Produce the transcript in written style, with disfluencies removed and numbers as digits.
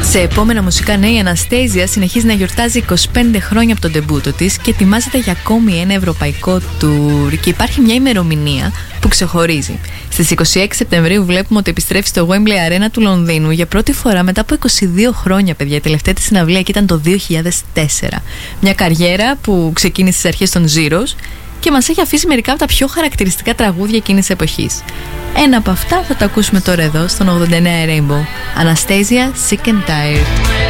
Σε επόμενα μουσικά νέα, η Αναστέζια συνεχίζει να γιορτάζει 25 χρόνια από τον ντεμπούτο της και ετοιμάζεται για ακόμη ένα ευρωπαϊκό τουρ. Και υπάρχει μια ημερομηνία που ξεχωρίζει. Στις 26 Σεπτεμβρίου βλέπουμε ότι επιστρέφει στο Wembley Arena του Λονδίνου για πρώτη φορά μετά από 22 χρόνια, παιδιά. Η τελευταία της συναυλία εκεί ήταν το 2004. Μια καριέρα που ξεκίνησε στις αρχές των Zeros και μας έχει αφήσει μερικά από τα πιο χαρακτηριστικά τραγούδια εκείνης της εποχής. Ένα από αυτά θα το ακούσουμε τώρα εδώ στον 89 Rainbow. Anastasia, Sick and Tired.